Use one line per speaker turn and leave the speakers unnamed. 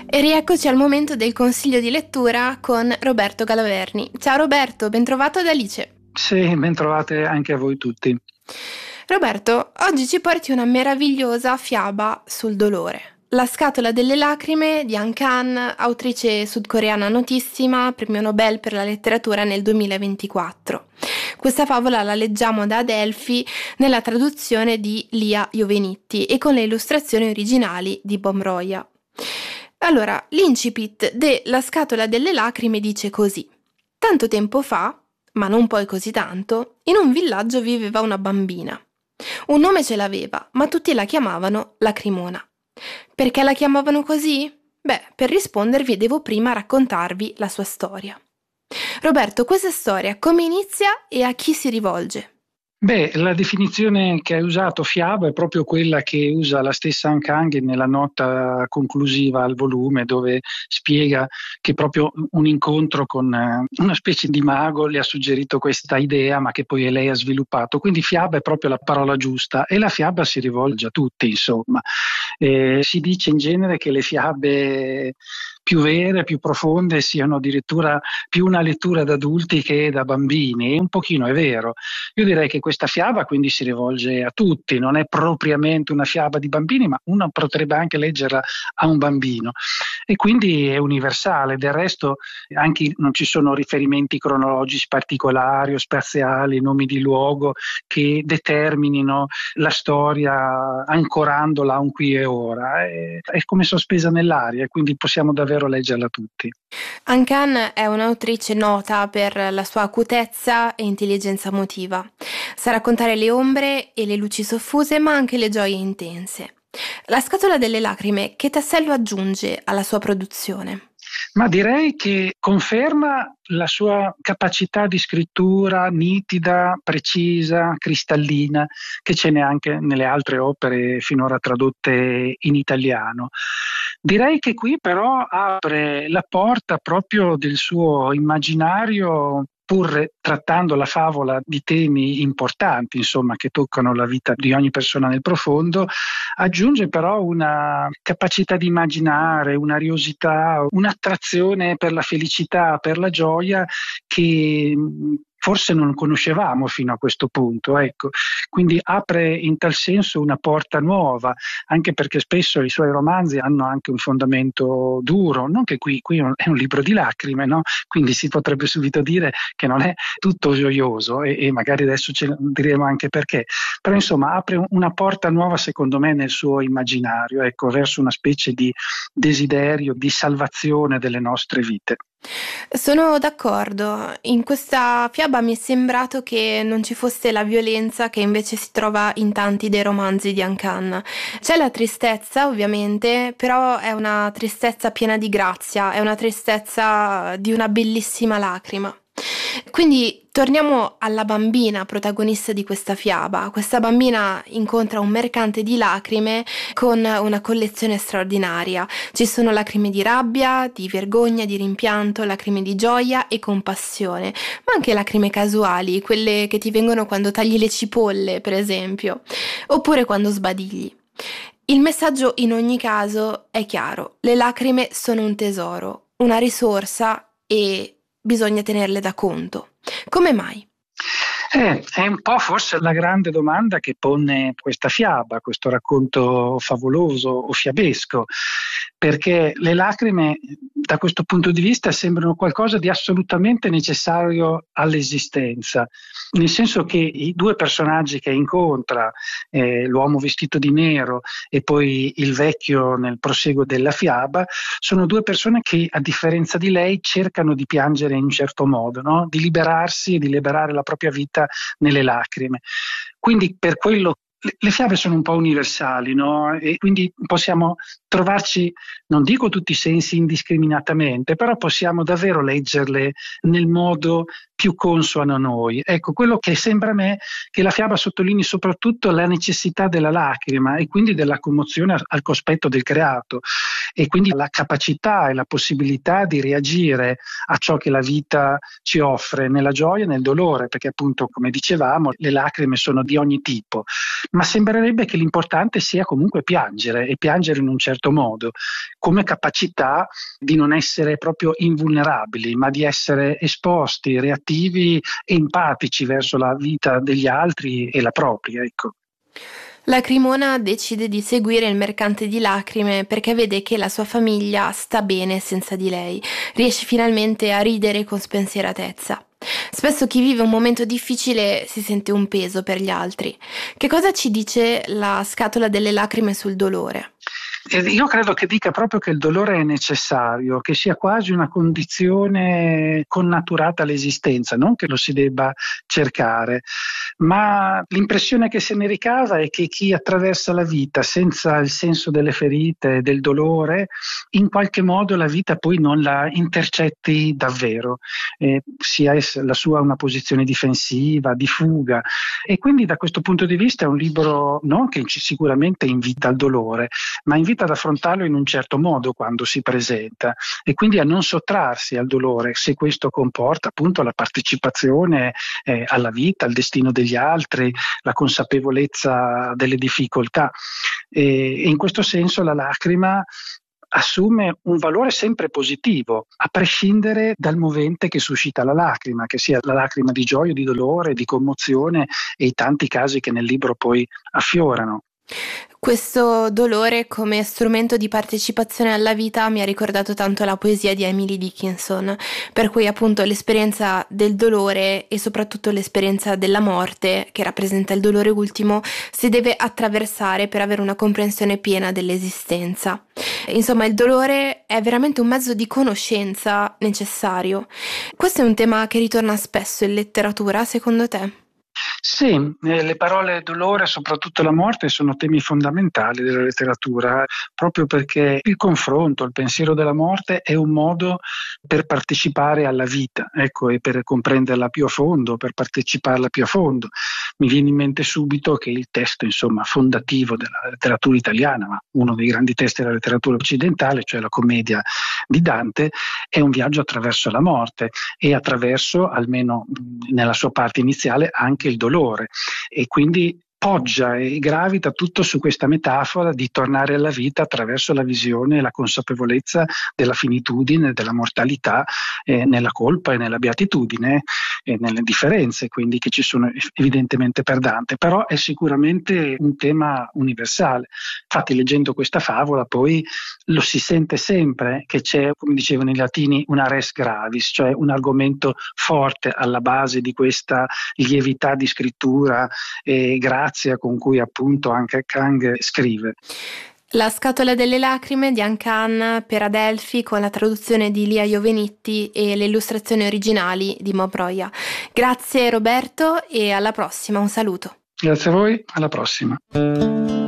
E rieccoci al momento del consiglio di lettura con Roberto Galaverni. Ciao Roberto, ben trovato ad Alice.
Sì, ben trovate anche a voi tutti.
Roberto, oggi ci porti una meravigliosa fiaba sul dolore. La scatola delle lacrime di Han Kang, autrice sudcoreana notissima, premio Nobel per la letteratura nel 2024. Questa favola la leggiamo da Adelphi nella traduzione di Lia Jovenitti e con le illustrazioni originali di Bomroia. Allora, l'incipit de La scatola delle lacrime dice così. Tanto tempo fa, ma non poi così tanto, in un villaggio viveva una bambina. Un nome ce l'aveva, ma tutti la chiamavano Lacrimona. Perché la chiamavano così? Beh, per rispondervi devo prima raccontarvi la sua storia. Roberto, questa storia come inizia e a chi si rivolge?
Beh, la definizione che hai usato, fiaba, è proprio quella che usa la stessa Han Kang nella nota conclusiva al volume, dove spiega che proprio un incontro con una specie di mago le ha suggerito questa idea, ma che poi lei ha sviluppato. Quindi fiaba è proprio la parola giusta e la fiaba si rivolge a tutti, insomma. Si dice in genere che le fiabe più vere, più profonde, siano addirittura più una lettura da adulti che da bambini, e un pochino è vero. Io direi che questa fiaba quindi si rivolge a tutti, non è propriamente una fiaba di bambini, ma uno potrebbe anche leggerla a un bambino e quindi è universale. Del resto anche non ci sono riferimenti cronologici particolari o spaziali, nomi di luogo che determinino la storia ancorandola a un qui e ora. È come sospesa nell'aria, quindi possiamo davvero leggerla tutti.
Han Kang è un'autrice nota per la sua acutezza e intelligenza emotiva. Sa raccontare le ombre e le luci soffuse, ma anche le gioie intense. La scatola delle lacrime, che tassello aggiunge alla sua produzione?
Ma direi che conferma la sua capacità di scrittura nitida, precisa, cristallina, che ce n'è anche nelle altre opere finora tradotte in italiano. Direi che qui però apre la porta proprio del suo immaginario, pur trattando la favola di temi importanti, insomma, che toccano la vita di ogni persona nel profondo, aggiunge però una capacità di immaginare, un'ariosità, un'attrazione per la felicità, per la gioia che forse non conoscevamo fino a questo punto, ecco. Quindi apre in tal senso una porta nuova, anche perché spesso i suoi romanzi hanno anche un fondamento duro, non che qui è un libro di lacrime, no? Quindi si potrebbe subito dire che non è tutto gioioso e magari adesso ce diremo anche perché, però insomma apre una porta nuova secondo me nel suo immaginario, ecco, verso una specie di desiderio di salvazione delle nostre vite.
Sono d'accordo. In questa fiaba mi è sembrato che non ci fosse la violenza che invece si trova in tanti dei romanzi di Han Kang. C'è la tristezza, ovviamente, però è una tristezza piena di grazia, è una tristezza di una bellissima lacrima. Quindi torniamo alla bambina protagonista di questa fiaba. Questa bambina incontra un mercante di lacrime con una collezione straordinaria. Ci sono lacrime di rabbia, di vergogna, di rimpianto, lacrime di gioia e compassione, ma anche lacrime casuali, quelle che ti vengono quando tagli le cipolle, per esempio, oppure quando sbadigli. Il messaggio in ogni caso è chiaro: le lacrime sono un tesoro, una risorsa e bisogna tenerle da conto. Come mai?
È un po' forse la grande domanda che pone questa fiaba, questo racconto favoloso o fiabesco, perché le lacrime da questo punto di vista sembrano qualcosa di assolutamente necessario all'esistenza, nel senso che i due personaggi che incontra, l'uomo vestito di nero e poi il vecchio nel proseguo della fiaba, sono due persone che a differenza di lei cercano di piangere in un certo modo, no? Di liberarsi e di liberare la propria vita nelle lacrime. Quindi per quello le fiabe sono un po' universali, no? E quindi possiamo trovarci, non dico tutti i sensi indiscriminatamente, però possiamo davvero leggerle nel modo più consono a noi. Ecco, quello che sembra a me che la fiaba sottolinei soprattutto la necessità della lacrima e quindi della commozione al cospetto del creato, e quindi la capacità e la possibilità di reagire a ciò che la vita ci offre nella gioia e nel dolore, perché appunto, come dicevamo, le lacrime sono di ogni tipo, ma sembrerebbe che l'importante sia comunque piangere, e piangere in un certo modo, come capacità di non essere proprio invulnerabili, ma di essere esposti, reattivi, empatici verso la vita degli altri e la propria, ecco.
Lacrimona decide di seguire il mercante di lacrime perché vede che la sua famiglia sta bene senza di lei, riesce finalmente a ridere con spensieratezza. Spesso chi vive un momento difficile si sente un peso per gli altri. Che cosa ci dice la scatola delle lacrime sul dolore?
Io credo che dica proprio che il dolore è necessario, che sia quasi una condizione connaturata all'esistenza, non che lo si debba cercare, ma l'impressione che se ne ricava è che chi attraversa la vita senza il senso delle ferite, del dolore, in qualche modo la vita poi non la intercetti davvero, sia la sua una posizione difensiva, di fuga, e quindi da questo punto di vista è un libro non che sicuramente invita al dolore, ma invita ad affrontarlo in un certo modo quando si presenta, e quindi a non sottrarsi al dolore, se questo comporta appunto la partecipazione alla vita, al destino degli altri, la consapevolezza delle difficoltà. E in questo senso la lacrima assume un valore sempre positivo, a prescindere dal movente che suscita la lacrima, che sia la lacrima di gioia, di dolore, di commozione, e i tanti casi che nel libro poi affiorano.
Questo dolore come strumento di partecipazione alla vita mi ha ricordato tanto la poesia di Emily Dickinson, per cui appunto l'esperienza del dolore e soprattutto l'esperienza della morte, che rappresenta il dolore ultimo, si deve attraversare per avere una comprensione piena dell'esistenza. Insomma, il dolore è veramente un mezzo di conoscenza necessario. Questo è un tema che ritorna spesso in letteratura, secondo te?
Sì, le parole dolore, soprattutto la morte, sono temi fondamentali della letteratura, proprio perché il confronto, il pensiero della morte è un modo per partecipare alla vita, ecco, e per comprenderla più a fondo, per parteciparla più a fondo. Mi viene in mente subito che il testo, insomma, fondativo della letteratura italiana, ma uno dei grandi testi della letteratura occidentale, cioè la commedia di Dante, è un viaggio attraverso la morte e attraverso, almeno nella sua parte iniziale, anche il dolore, e quindi poggia e gravita tutto su questa metafora di tornare alla vita attraverso la visione e la consapevolezza della finitudine, della mortalità, nella colpa e nella beatitudine e nelle differenze quindi che ci sono evidentemente per Dante, però è sicuramente un tema universale. Infatti, leggendo questa favola poi lo si sente sempre che c'è, come dicevano i latini, una res gravis, cioè un argomento forte alla base di questa lievità di scrittura e grazia con cui appunto anche Kang scrive.
La scatola delle lacrime di Han Kang per Adelphi, con la traduzione di Lia Jovenitti e le illustrazioni originali di Mo Broia. Grazie Roberto e alla prossima, un saluto.
Grazie a voi, alla prossima.